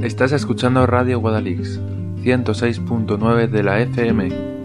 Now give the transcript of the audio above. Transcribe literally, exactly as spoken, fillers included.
Estás escuchando Radio Guadalix, ciento seis punto nueve de la F M.